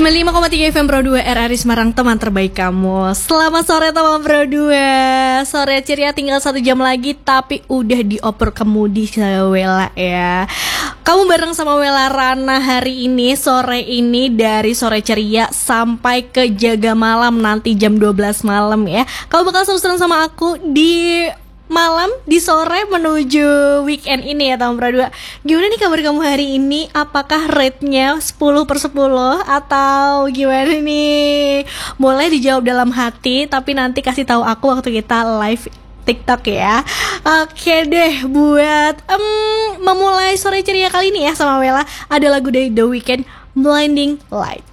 95,3 FM Pro 2 RRI Semarang, teman terbaik kamu. Selamat sore teman Pro 2. Sore ceria, tinggal 1 jam lagi tapi udah dioper kemudi sama Wela ya. Kamu bareng sama Wela Rana hari ini, sore ini, dari sore ceria sampai ke jaga malam nanti jam 12 malam ya. Kamu bakal seru-seru sama aku di malam, di sore menuju weekend ini ya teman Pro 2. Gimana nih kabar kamu hari ini? Apakah rate-nya 10/10 atau gimana nih? Boleh dijawab dalam hati, tapi nanti kasih tahu aku waktu kita live TikTok ya. Oke deh, buat memulai sore ceria kali ini ya sama Wela, ada lagu dari The Weeknd, Blinding Light.